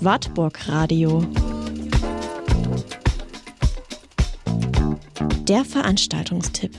Wartburg Radio. Der Veranstaltungstipp.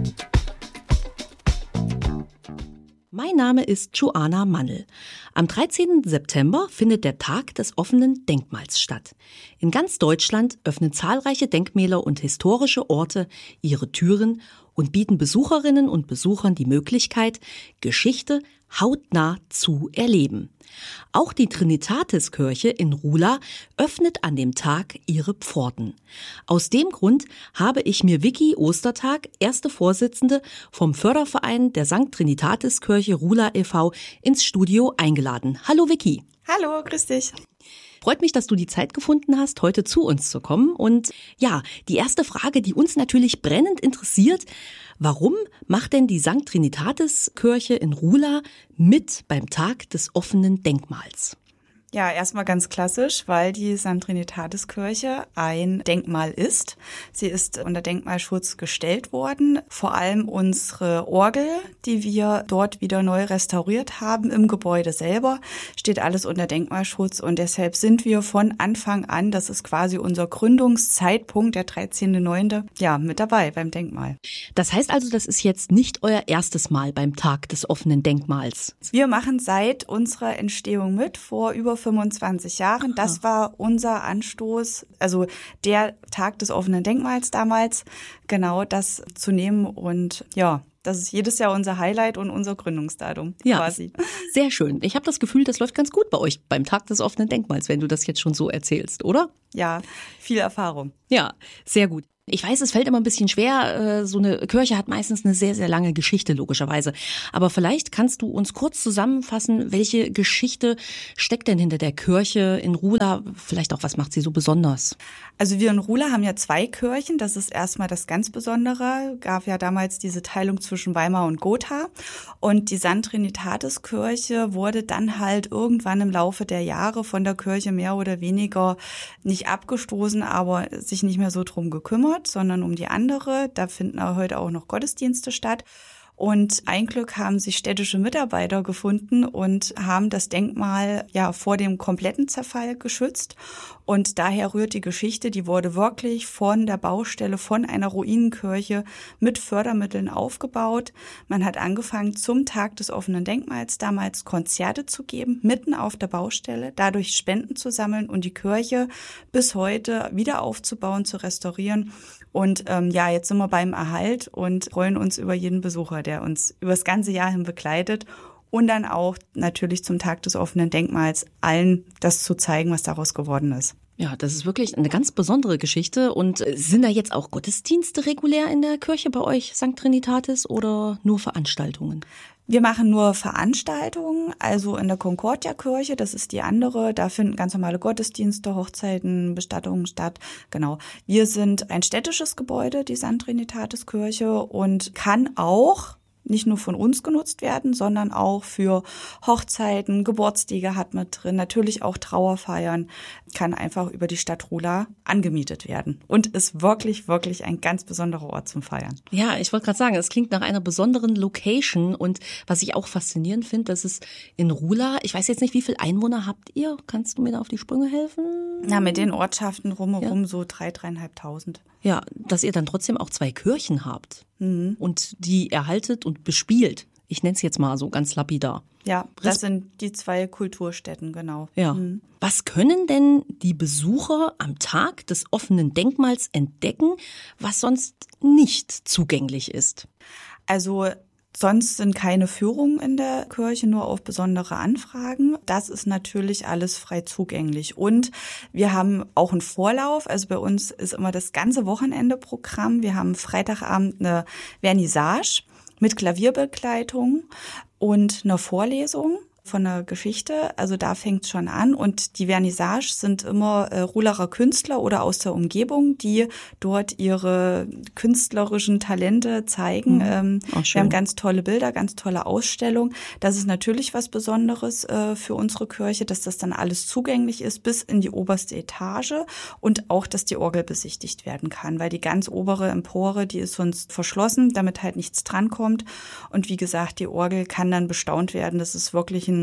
Mein Name ist Joanna Mannel. Am 13. September findet der Tag des offenen Denkmals statt. In ganz Deutschland öffnen zahlreiche Denkmäler und historische Orte ihre Türen und bieten Besucherinnen und Besuchern die Möglichkeit, Geschichte hautnah zu erleben. Auch die Trinitatiskirche in Ruhla öffnet an dem Tag ihre Pforten. Aus dem Grund habe ich mir Vicky Ostertag, erste Vorsitzende vom Förderverein der St. Trinitatiskirche Ruhla e.V., ins Studio eingeladen. Hallo Vicky. Hallo, grüß dich. Freut mich, dass du die Zeit gefunden hast, heute zu uns zu kommen. Und ja, die erste Frage, die uns natürlich brennend interessiert: Warum macht denn die St. Trinitatiskirche in Ruhla mit beim Tag des offenen Denkmals? Ja, erstmal ganz klassisch, weil die St. Trinitatiskirche ein Denkmal ist. Sie ist unter Denkmalschutz gestellt worden. Vor allem unsere Orgel, die wir dort wieder neu restauriert haben im Gebäude selber, steht alles unter Denkmalschutz. Und deshalb sind wir von Anfang an, das ist quasi unser Gründungszeitpunkt, der 13.09., ja, mit dabei beim Denkmal. Das heißt also, das ist jetzt nicht euer erstes Mal beim Tag des offenen Denkmals? Wir machen seit unserer Entstehung mit, vor über 25 Jahren. Das war unser Anstoß, also der Tag des offenen Denkmals damals, genau das zu nehmen. Und ja, das ist jedes Jahr unser Highlight und unser Gründungsdatum quasi. Sehr schön. Ich habe das Gefühl, das läuft ganz gut bei euch beim Tag des offenen Denkmals, wenn du das jetzt schon so erzählst, oder? Ja, viel Erfahrung. Ja, sehr gut. Ich weiß, es fällt immer ein bisschen schwer. So eine Kirche hat meistens eine sehr, sehr lange Geschichte, logischerweise. Aber vielleicht kannst du uns kurz zusammenfassen, welche Geschichte steckt denn hinter der Kirche in Ruhla? Vielleicht auch, was macht sie so besonders? Also wir in Ruhla haben ja zwei Kirchen. Das ist erstmal das ganz Besondere. Gab ja damals diese Teilung zwischen Weimar und Gotha. Und die St. Trinitatiskirche wurde dann halt irgendwann im Laufe der Jahre von der Kirche mehr oder weniger nicht abgestoßen, aber sich nicht mehr so drum gekümmert, sondern um die andere. Da finden heute auch noch Gottesdienste statt. Und ein Glück haben sich städtische Mitarbeiter gefunden und haben das Denkmal ja vor dem kompletten Zerfall geschützt. Und daher rührt die Geschichte, die wurde wirklich von der Baustelle, von einer Ruinenkirche mit Fördermitteln aufgebaut. Man hat angefangen, zum Tag des offenen Denkmals damals Konzerte zu geben, mitten auf der Baustelle, dadurch Spenden zu sammeln und die Kirche bis heute wieder aufzubauen, zu restaurieren. Und jetzt sind wir beim Erhalt und freuen uns über jeden Besucher, der uns über das ganze Jahr hin begleitet. Und dann auch natürlich zum Tag des offenen Denkmals allen das zu zeigen, was daraus geworden ist. Ja, das ist wirklich eine ganz besondere Geschichte. Und sind da jetzt auch Gottesdienste regulär in der Kirche bei euch, St. Trinitatis, oder nur Veranstaltungen? Wir machen nur Veranstaltungen, also in der Concordia-Kirche, das ist die andere, da finden ganz normale Gottesdienste, Hochzeiten, Bestattungen statt. Genau. Wir sind ein städtisches Gebäude, die St. Trinitatiskirche, und kann auch nicht nur von uns genutzt werden, sondern auch für Hochzeiten, Geburtstage hat mit drin, natürlich auch Trauerfeiern, kann einfach über die Stadt Ruhla angemietet werden und ist wirklich, wirklich ein ganz besonderer Ort zum Feiern. Ja, ich wollte gerade sagen, es klingt nach einer besonderen Location, und was ich auch faszinierend finde, das ist in Ruhla, ich weiß jetzt nicht, wie viele Einwohner habt ihr? Kannst du mir da auf die Sprünge helfen? Ja, mit den Ortschaften rumherum so 3.500. Ja, dass ihr dann trotzdem auch zwei Kirchen habt und die erhaltet und bespielt. Ich nenne es jetzt mal so ganz lapidar. Ja, das sind die zwei Kulturstätten, genau. Ja. Was können denn die Besucher am Tag des offenen Denkmals entdecken, was sonst nicht zugänglich ist? Also sonst sind keine Führungen in der Kirche, nur auf besondere Anfragen. Das ist natürlich alles frei zugänglich. Und wir haben auch einen Vorlauf. Also bei uns ist immer das ganze Wochenende Programm. Wir haben Freitagabend eine Vernissage mit Klavierbegleitung und einer Vorlesung von der Geschichte. Also da fängt es schon an. Und die Vernissage sind immer Ruhlaer Künstler oder aus der Umgebung, die dort ihre künstlerischen Talente zeigen. Wir haben ganz tolle Bilder, ganz tolle Ausstellungen. Das ist natürlich was Besonderes für unsere Kirche, dass das dann alles zugänglich ist bis in die oberste Etage und auch, dass die Orgel besichtigt werden kann, weil die ganz obere Empore, die ist sonst verschlossen, damit halt nichts drankommt. Und wie gesagt, die Orgel kann dann bestaunt werden. Das ist wirklich ein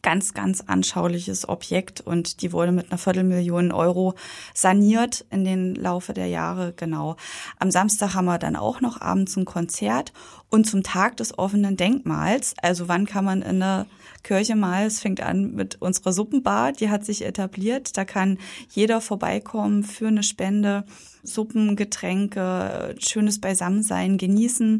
ganz, ganz anschauliches Objekt und die wurde mit einer 250.000 Euro saniert in den Laufe der Jahre, genau. Am Samstag haben wir dann auch noch abends ein Konzert und zum Tag des offenen Denkmals, also wann kann man in der Kirche mal, es fängt an mit unserer Suppenbar, die hat sich etabliert, da kann jeder vorbeikommen für eine Spende, Suppen, Getränke, schönes Beisammensein genießen.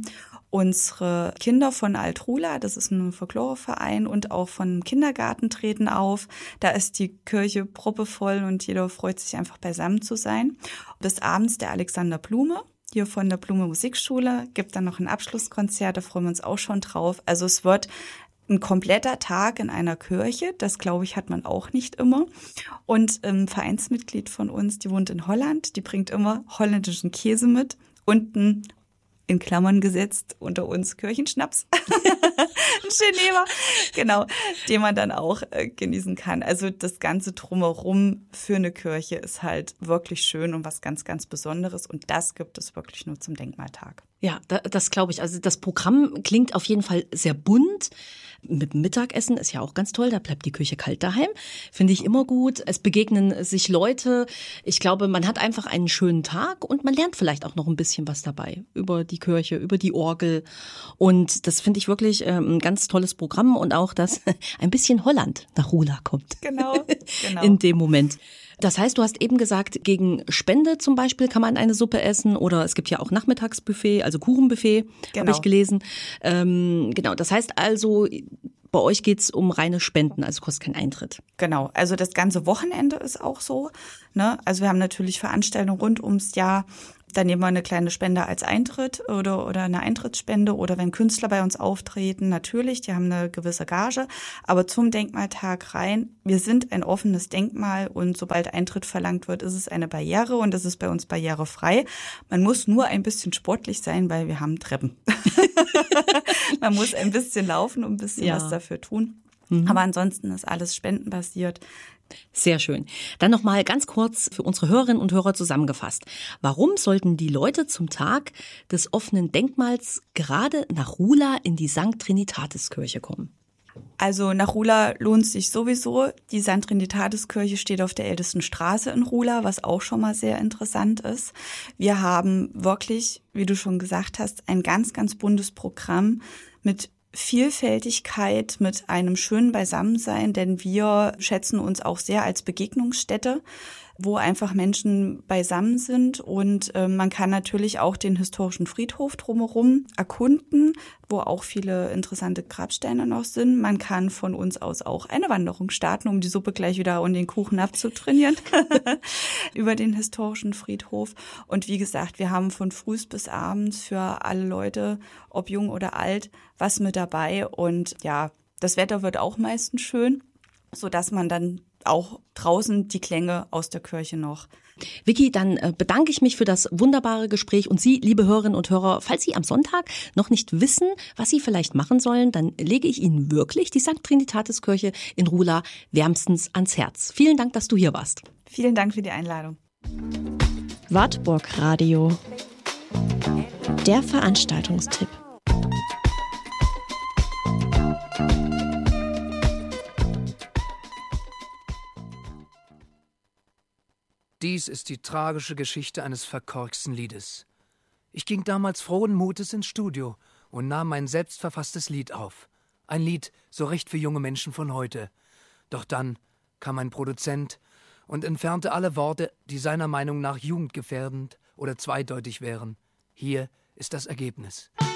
Unsere Kinder von Altrula, das ist ein Folkloreverein, und auch vom Kindergarten treten auf. Da ist die Kirche proppevoll und jeder freut sich einfach beisammen zu sein. Bis abends der Alexander Blume, hier von der Blume Musikschule, gibt dann noch ein Abschlusskonzert, da freuen wir uns auch schon drauf. Also es wird ein kompletter Tag in einer Kirche, das glaube ich hat man auch nicht immer. Und ein Vereinsmitglied von uns, die wohnt in Holland, die bringt immer holländischen Käse mit und ein, in Klammern gesetzt, unter uns Kirchenschnaps, ein Genever, genau, den man dann auch genießen kann. Also das Ganze drumherum für eine Kirche ist halt wirklich schön und was ganz, ganz Besonderes und das gibt es wirklich nur zum Denkmaltag. Ja, das glaube ich. Also das Programm klingt auf jeden Fall sehr bunt. Mit dem Mittagessen ist ja auch ganz toll, da bleibt die Küche kalt daheim. Finde ich immer gut. Es begegnen sich Leute. Ich glaube, man hat einfach einen schönen Tag und man lernt vielleicht auch noch ein bisschen was dabei über die Kirche, über die Orgel. Und das finde ich wirklich ein ganz tolles Programm und auch, dass ein bisschen Holland nach Rula kommt. Genau. In dem Moment. Das heißt, du hast eben gesagt, gegen Spende zum Beispiel kann man eine Suppe essen oder es gibt ja auch Nachmittagsbuffet, also Kuchenbuffet, habe ich gelesen. Genau, das heißt also, bei euch geht's um reine Spenden, also kostet keinen Eintritt. Genau, also das ganze Wochenende ist auch so, ne? Also wir haben natürlich Veranstaltungen rund ums Jahr. Da nehmen wir eine kleine Spende als Eintritt oder eine Eintrittsspende oder wenn Künstler bei uns auftreten, natürlich, die haben eine gewisse Gage. Aber zum Denkmaltag rein, wir sind ein offenes Denkmal und sobald Eintritt verlangt wird, ist es eine Barriere und es ist bei uns barrierefrei. Man muss nur ein bisschen sportlich sein, weil wir haben Treppen. Man muss ein bisschen laufen und ein bisschen was dafür tun. Aber ansonsten ist alles spendenbasiert. Sehr schön. Dann noch mal ganz kurz für unsere Hörerinnen und Hörer zusammengefasst. Warum sollten die Leute zum Tag des offenen Denkmals gerade nach Rula in die St. Trinitatis-Kirche kommen? Also nach Rula lohnt sich sowieso. Die St. Trinitatis-Kirche steht auf der ältesten Straße in Rula, was auch schon mal sehr interessant ist. Wir haben wirklich, wie du schon gesagt hast, ein ganz, ganz buntes Programm mit Vielfältigkeit, mit einem schönen Beisammensein, denn wir schätzen uns auch sehr als Begegnungsstätte, wo einfach Menschen beisammen sind und man kann natürlich auch den historischen Friedhof drumherum erkunden, wo auch viele interessante Grabsteine noch sind. Man kann von uns aus auch eine Wanderung starten, um die Suppe gleich wieder und den Kuchen abzutrainieren über den historischen Friedhof. Und wie gesagt, wir haben von frühs bis abends für alle Leute, ob jung oder alt, was mit dabei. Und ja, das Wetter wird auch meistens schön, sodass man dann auch draußen die Klänge aus der Kirche noch. Vicky, dann bedanke ich mich für das wunderbare Gespräch und Sie, liebe Hörerinnen und Hörer, falls Sie am Sonntag noch nicht wissen, was Sie vielleicht machen sollen, dann lege ich Ihnen wirklich die St. Trinitatis-Kirche in Rula wärmstens ans Herz. Vielen Dank, dass du hier warst. Vielen Dank für die Einladung. Wartburg Radio. Der Veranstaltungstipp. Dies ist die tragische Geschichte eines verkorksten Liedes. Ich ging damals frohen Mutes ins Studio und nahm mein selbstverfasstes Lied auf. Ein Lied so recht für junge Menschen von heute. Doch dann kam ein Produzent und entfernte alle Worte, die seiner Meinung nach jugendgefährdend oder zweideutig wären. Hier ist das Ergebnis.